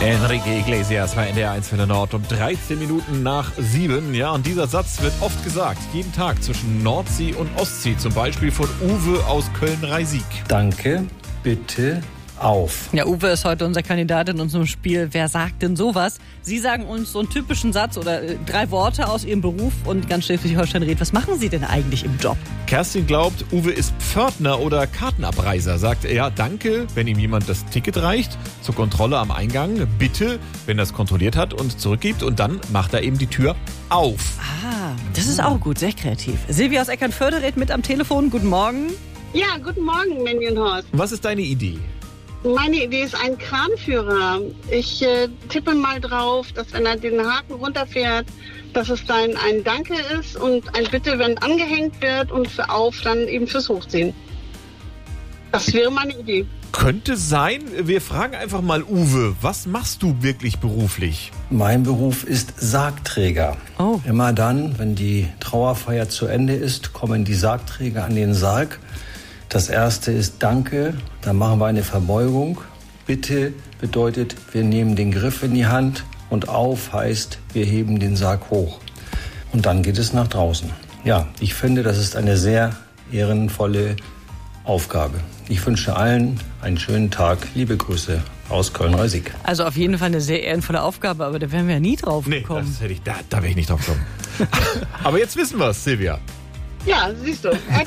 Enrique Iglesias bei NDR 1 für der Nord um 13 Minuten nach 7. Ja, und dieser Satz wird oft gesagt, jeden Tag zwischen Nordsee und Ostsee, zum Beispiel von Uwe aus Köln-Reisig. Danke, bitte, auf. Ja, Uwe ist heute unser Kandidat in unserem Spiel Wer sagt denn sowas? Sie sagen uns so einen typischen Satz oder 3 Worte aus Ihrem Beruf und ganz Schleswig-Holstein redet. Was machen Sie denn eigentlich im Job? Kerstin glaubt, Uwe ist Pförtner oder Kartenabreiser. Sagt er, danke, wenn ihm jemand das Ticket reicht, zur Kontrolle am Eingang, bitte, wenn er es kontrolliert hat und zurückgibt, und dann macht er eben die Tür auf. Ah, das ist auch gut, sehr kreativ. Silvia aus Eckernförde redet mit am Telefon. Guten Morgen. Ja, guten Morgen, Menjenhorst. Was ist deine Idee? Meine Idee ist ein Kranführer. Ich tippe mal drauf, dass wenn er den Haken runterfährt, dass es dann ein Danke ist und ein Bitte, wenn angehängt wird, und für auf dann eben fürs Hochziehen. Das wäre meine Idee. Könnte sein. Wir fragen einfach mal Uwe, was machst du wirklich beruflich? Mein Beruf ist Sargträger. Oh. Immer dann, wenn die Trauerfeier zu Ende ist, kommen die Sargträger an den Sarg. Das erste ist Danke, dann machen wir eine Verbeugung. Bitte bedeutet, wir nehmen den Griff in die Hand, und auf heißt, wir heben den Sarg hoch. Und dann geht es nach draußen. Ja, ich finde, das ist eine sehr ehrenvolle Aufgabe. Ich wünsche allen einen schönen Tag. Liebe Grüße aus Köln-Reisig. Also auf jeden Fall eine sehr ehrenvolle Aufgabe, aber da wären wir ja nie drauf gekommen. Das hätte ich, da wäre ich nicht drauf gekommen. Aber jetzt wissen wir es, Silvia. Ja, siehst du.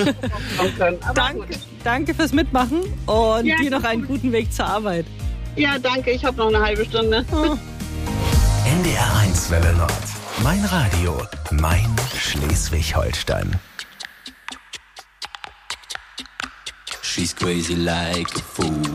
Danke fürs Mitmachen und Ja, dir noch einen guten Weg zur Arbeit. Ja, danke. Ich habe noch eine halbe Stunde. NDR 1 Welle Nord. Mein Radio. Mein Schleswig-Holstein. She's crazy like a fool.